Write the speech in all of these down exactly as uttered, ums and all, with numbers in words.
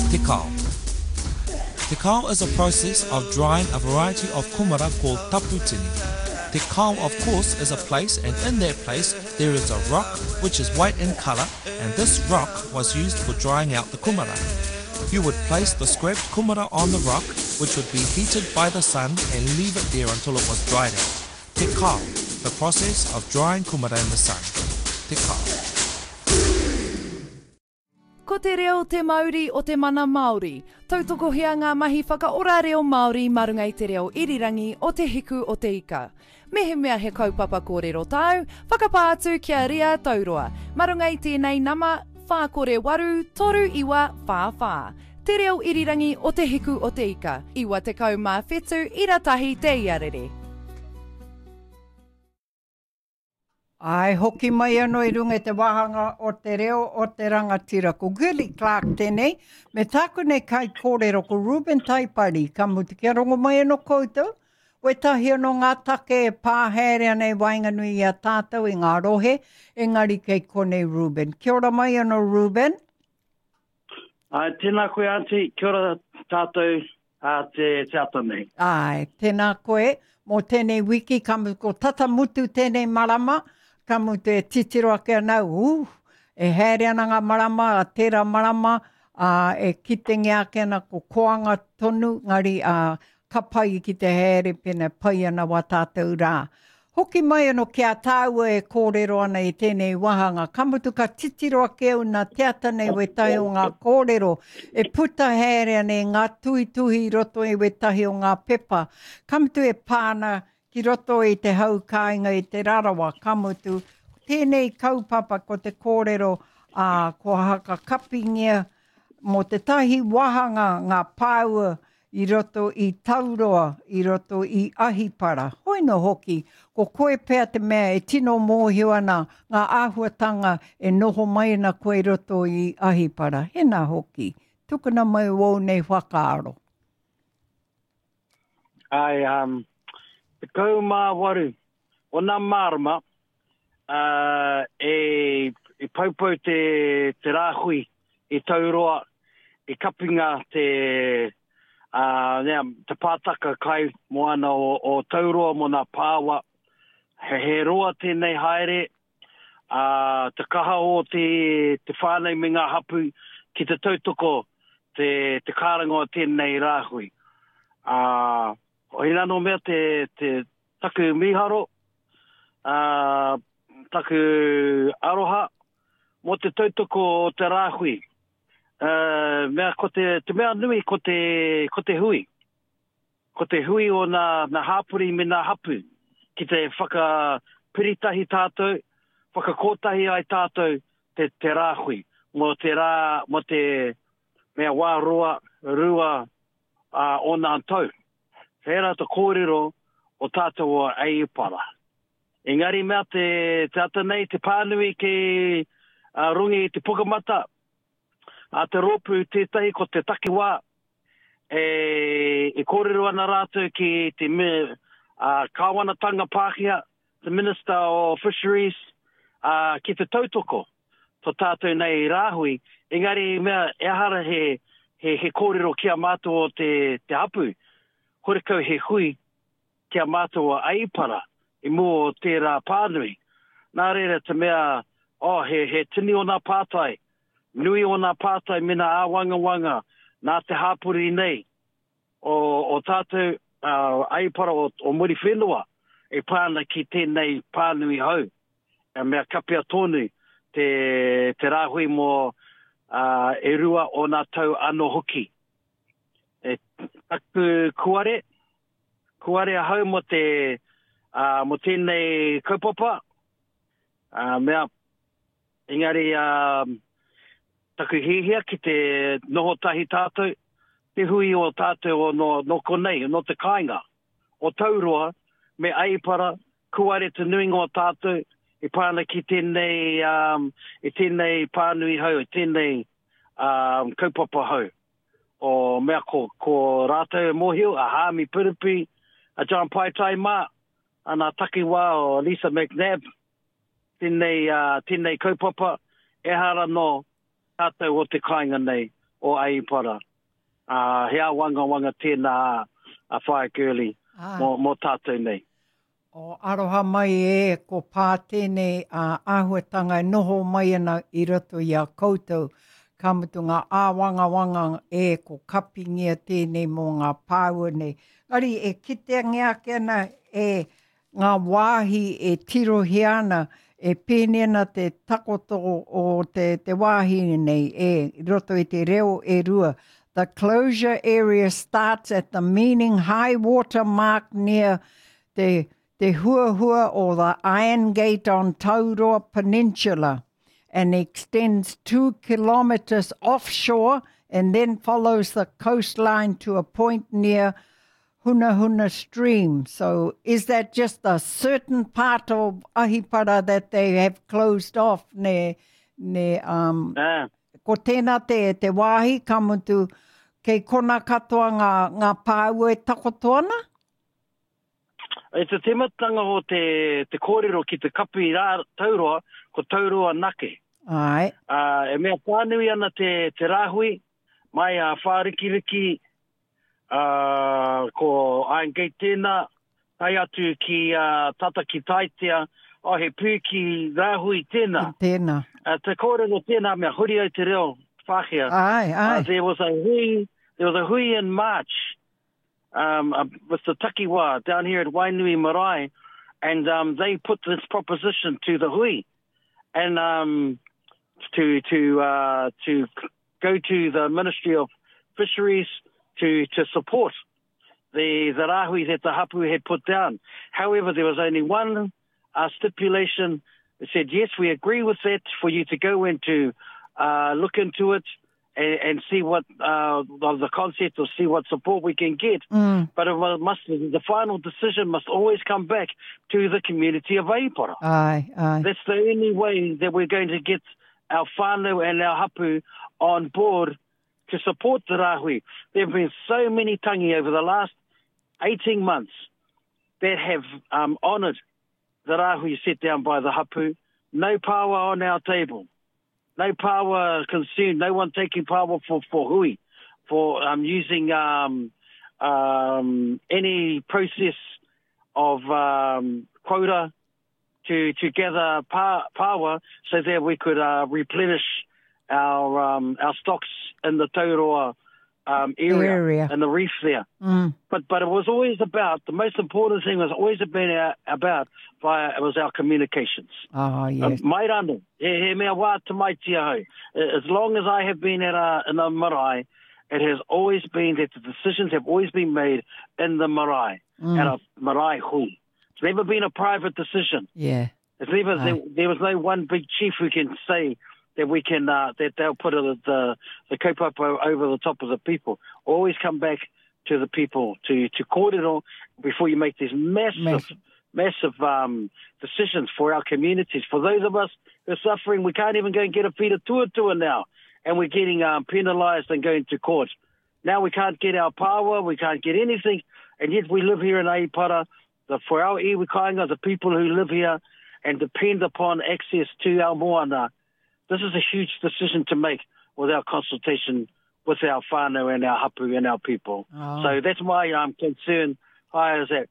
Te kao. Te kao is a process of drying a variety of kumara called taputini. Te kao, of course, is a place, and in that place there is a rock which is white in colour, and this rock was used for drying out the kumara. You would place the scraped kumara on the rock, which would be heated by the sun, and leave it there until it was dried out. Te kao, the process of drying kumara in the sun. Te kao. Ko te reo te Māori o te mana Māori. Tautoko hea ngā mahi whakaora reo Māori marunga i te reo irirangi o te hiku o te ika. Mehe mea he kaupapa kōrero tau, whakapātu kia ria tauroa. Marunga i tēnei nama, whākore waru, toru iwa, whāwhā. Te reo irirangi o te hiku o te ika. Iwa te kau mā whetu, iratahi te iarere. Ai, hoki mai anō i runga te wahanga o te reo o te rangatira. Ko Gilly Clark tēnei, me tāku nei kai kōrero ko Ruben Taipari, ka mutu kia rongo mai anō koutou. Oe tahi anō ngā take e pāherea nei wainganui i a tātou i ngā rohe, engari kei konei Ruben. Kia ora mai anō Ruben. Ai, tēnā koe auntie, kia ora tātou a te tātou nei. Ai, tēnā koe, mō tēnei wiki, ka mutu ko tata mutu tēnei marama, ka mutu e titiro ake anau, uh, e herea na ngā marama, a tērā marama, uh, e kitengi ake ana ko koanga tonu, ngari uh, ka pai ki te here pene pai ana wa tātou rā. Hoki mai anō kia tāua e kōrero ana i tēnei wahanga. Ka mutu ka titiro ake au nā teata nei we tahi o ngā kōrero. E puta herea nei ngā tuhi tuhi roto i we tahi o ngā pepa. Ka mutu e pāna ki roto i te haukāinga i te rarawa. Ka mutu tēnei kaupapa ko te kōrero uh, ko haka kapingia mo te tahi wahanga ngā pāua i roto i tauroa, i roto i ahipara. Hoi no hoki, ko koe pēr te mea e tino mōhio ana ngā āhuatanga e noho mai na koe roto i ahipara. Hena hoki, tukuna mai wau nei whakaaro. Ai, um, te kau mā waru, o nā marama, uh, e, e paupau te, te rāhui, e tauroa, e kapinga te... Uh, nea, te pātaka kai mo ana o, o tauroa mo nā pāwa. He, he roa tēnei haere. Uh, te kaha o te, te whānei me ngā hapu ki te tautoko te, te kārangoa tēnei rāhui. Uh, o hina no mea te, te taku miharo, uh, taku aroha, mo te tautoko o te rāhui. Uh, mea ko te, te mea nui ko te, ko te hui. Ko te hui o nā, nā hāpuri me nā hapu. Ki te whakapiritahi tātou, whakakotahi ai tātou te, te rāhui. Mo te rā, mo te mea wā roa, rua uh, o nā tau. Hera te kōrero o tātou o Eipara. Engari mea te, te ata nei, te pānui ke uh, rungi te pukamata. A te ropu tētahi ko te takiwā, e, e kōrero ana rātou ki te me, uh, kāwanatanga Pākehā, the Minister of Fisheries, uh, ki te tautoko, to tātou nei rāhui. Engari mea, e hara he, he, he kōrero kia mātua o te, te hapu, horekau he hui kia mātua o Eipara, i mō tērā pānui. Nā reira te mea, oh, he, he tini o nā pātai, nui o nā pātai mina āwanga wanga, nā te hāpuri nei, o, o tātou uh, Eipara o, o muri whenua, e pāna ki tēnei pānui hau. E mea kapia tonu te, te rāhui mō uh, e rua o nā tau ano hoki. E taku kuare, kuare hau mo te, uh, mo tēnei kaupapa, uh, mea, engari, uh, taku hihia ki te noho tahi tātou, te hui o tātou o no, no konei, no te kāinga. O tauroa, me Eipara, kuare te nuinga o tātou, e pāna ki tēnei, um, e tēnei pānui hau, e tēnei um, kaupapa hau. O mea ko, ko rātou mōhio, a Hāmi Piripi, a John Paitai Mā, ana takiwā o Lisa McNabb, tēnei, uh, tēnei kaupapa, e hara no, tātou o te kāinga nei, o Aipara. Uh, hea wanga wanga tēnā a whae curly mō, mō tātou nei. O aroha mai e ko pā tēnei uh, āhuatanga e noho mai ana i roto i a koutou. Ka mutu ngā āwanga wanga e ko kapingia tēnei mō ngā pāua nei. Ari e kite ngea kena e ngā wāhi e tirohi ana e pēnena te takoto o te, te wāhi nei e roto i te reo e rua. The closure area starts at the meaning high water mark near the, the hua hua or the Iron Gate on Tauroa Peninsula and extends two kilometres offshore and then follows the coastline to a point near Huna Huna Stream. So is that just a certain part of Ahipara that they have closed off? Ne, ne, um, Ah. ko tēnā te, te wāhi, ka mutu kei kona katoa ngā, ngā pāua e takoto ana? E te tematanga o te, te kōrero ki te kapi rā tauroa, ko tauroa nake. Ai. Uh, e mea pānui ana te, te rāhui, mai a uh, whārikiriki, uh, ko Iron Gate tēnā, hai atu ki uh, tata ki taitea, o he pū ki rāhui tēnā. Tēnā. Uh, te kōrero tēnā mea huri au te reo whāhia. Ai, ai. Uh, there was a hui, there was a hui in March, um, uh, with the Takiwa down here at Wainui Marae, and um, they put this proposition to the hui, and um, to to uh, to go to the Ministry of Fisheries to to support the the rahui that the hapu had put down. However, there was only one uh, stipulation. It said, yes, we agree with that for you to go into uh, look into it and, and see what uh, of the concept or see what support we can get. Mm. But it must the final decision must always come back to the community of Aipara. Ai, ai. That's the only way that we're going to get our whānau and our hapu on board to support the rahui. There have been so many tangi over the last eighteen months that have um, honoured the rahui set down by the hapu. No power on our table. No power consumed. No one taking power for, for hui, for um, using um, um, any process of um, quota to, to gather pa- power so that we could uh, replenish our um, our stocks in the Tauroa um, area, Area. and the reef there. Mm. But but it was always about, the most important thing was always been our, about, via, it was our communications. Oh, yes. Um, mai rano, he, he mea wā te mai tia hau. As long as I have been at a, in a marae, it has always been that the decisions have always been made in the marae, Mm. at a marae hui. It's never been a private decision. Yeah. It's never, Aye. there, there was no one big chief who can say that we can, uh, that they'll put a, the, the kaupapa over the top of the people. Always come back to the people, to, to kōrero, before you make these massive, Massive. massive, um, decisions for our communities. For those of us who are suffering, we can't even go and get a whira tuatua now, and we're getting um, penalised and going to court. Now we can't get our power, we can't get anything, and yet we live here in Aipara. The, for our iwi kāinga, the people who live here and depend upon access to our moana, this is a huge decision to make with our consultation with our whānau and our hapu and our people. Oh. So that's my um, concern, Hi, is that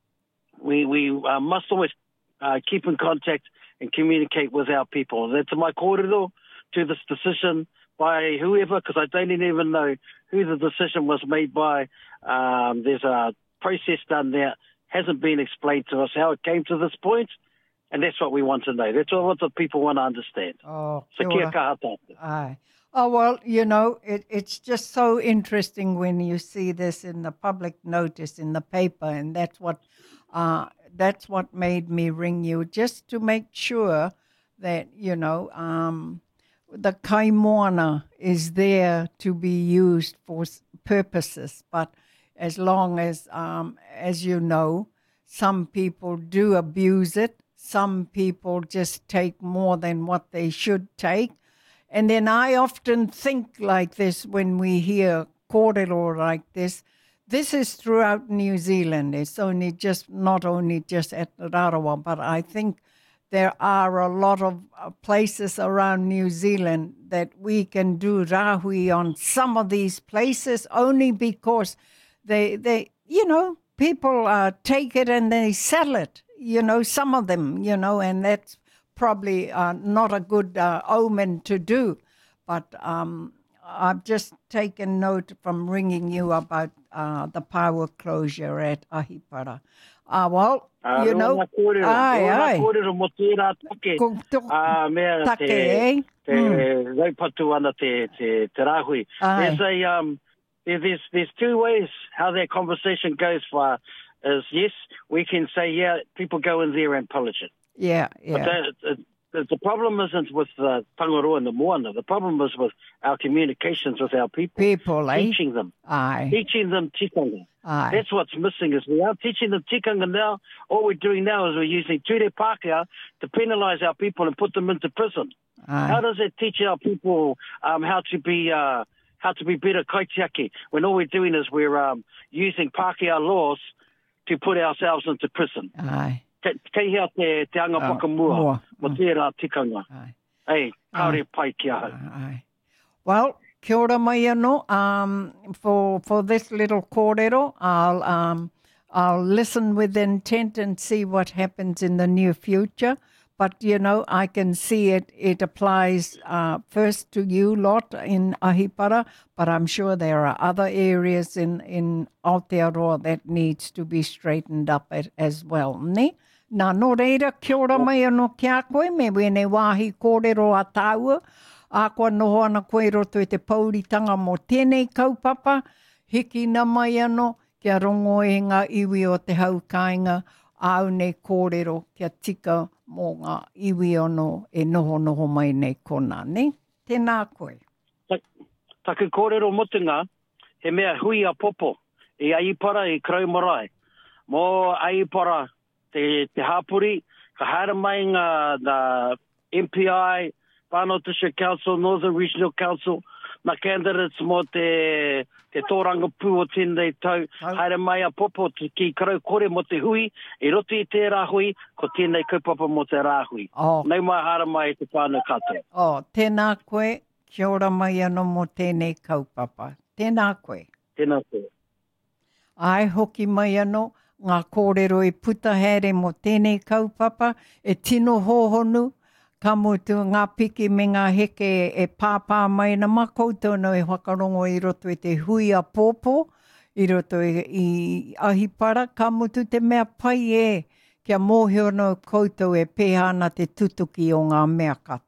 we, we uh, must always uh, keep in contact and communicate with our people. That's my kōrero to this decision by whoever, because I don't even know who the decision was made by. Um, there's a process done there. Hasn't been explained to us how it came to this point. And that's what we want to know. That's what the people want to understand. Oh, So kia kia ora. kaha tātou. Aye. Oh, well, you know, it, it's just so interesting when you see this in the public notice in the paper, and that's what uh, that's what made me ring you, just to make sure that, you know, um, the kaimoana is there to be used for s- purposes, but as long as, um, as you know, some people do abuse it, some people just take more than what they should take. And then I often think like this when we hear kōrero like this. This is throughout New Zealand. It's only just, not only just at Rarawa, but I think there are a lot of uh, places around New Zealand that we can do rahui on some of these places only because they, they you know, people uh, take it and they sell it, you know, some of them, you know, and that's probably uh, not a good uh, omen to do. But um, I've just taken note from ringing you about uh, the power closure at Ahipara. Uh, well, Uh, you know, ai, ai. Kōrero mo tērā take. Ko to- Uh, mea take, te, eh? te Mm. raupatu ana te, te, te rahui. Ai. There's a, um, there- there's, there's two ways how that conversation goes for, is yes, we can say, yeah, people go in there and pillage it. Yeah, But yeah. that, the, the problem isn't with the Tangaroa and the Moana. The problem is with our communications with our people. People, eh? Teaching them. Aye, Teaching them tikanga. aye. That's what's missing is we are teaching them tikanga now. All we're doing now is we're using ture Pākehā to penalise our people and put them into prison. Aye. How does it teach our people um, how to be uh, how to be better kaitiaki when all we're doing is we're um, using Pākehā laws to put ourselves into prison? Aye. Kei hea te, te anga Oh, pakamua, mua. mo tērā tikanga. Aye. Ei, kaore pai ki ahau. Aye. Well, kia ora mai anō. Um, for for this little kōrero, I'll um, I'll listen with intent and see what happens in the near future. But you know, I can see it. It applies uh, first to you lot in Ahipara, but I'm sure there are other areas in in Aotearoa that needs to be straightened up at, as well. Ne? Nā no reira, kia ora mai anō ki a koe, me wene wāhi kōrero a tāua. A koa noho ana koe roto e te pauritanga mo tēnei kaupapa. Hiki na mai anō, kia rongo e ngā iwi o te haukainga, au nei kōrero kia tika mō ngā iwi ono e noho noho mai nei kona, ne? Tēnā koe. Taku kōrero motunga, he mea hui a popo, i Aipara, i Krau Marae. Mō Aipara, te, te hāpuri, ka haere mai ngā, ngā M P I, Whānau District Council, Northern Regional Council, na candidates mō te, te tōranga pū o tēnei tau, Tau. haere mai a popo te, ki Krau kore mo te hui, i roti i tērā hui, ko tēnei kaupapa mo te rāhui. Oh. Nei mai haere mai te whānau katoa. Oh, tēnā koe, kia ora mai anō mo tēnei kaupapa. Tēnā koe. Tēnā koe. Ai hoki mai anō, ngā kōrero e puta here mo tēnei kaupapa, e tino hōhonu, ka mutu ngā piki me ngā heke e pāpā mai na makoutou no e whakarongo i roto i te hui a pōpō, i roto i, i Ahipara, ka mutu te mea pai e, kia mōhio no koutou e pēhana te tutuki o ngā mea katoa.